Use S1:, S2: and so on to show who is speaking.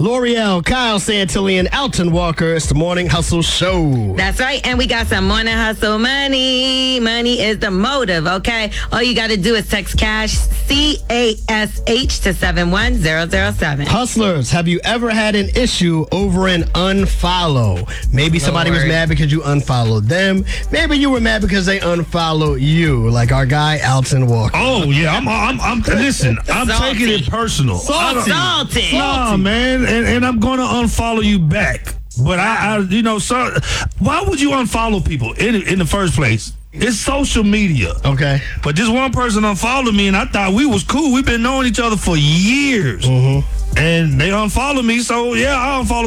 S1: L'Oreal, Kyle Santillan, Alton Walker. It's the Morning Hustle Show.
S2: That's right. And we got some Morning Hustle money. Money is the motive, okay? All you got to do is text cash, CASH, to 71007.
S1: Hustlers, have you ever had an issue over an unfollow? Maybe somebody was mad because you unfollowed them. Maybe you were mad because they unfollowed you, like our guy Alton Walker.
S3: Oh yeah, I'm listen. I'm taking it personal.
S2: Salty.
S3: Nah, man, and I'm gonna unfollow you back. But so why would you unfollow people in the first place? It's social media.
S1: Okay.
S3: But this one person unfollowed me, and I thought we was cool. We've been knowing each other for years. And they unfollowed me, so yeah, I unfollowed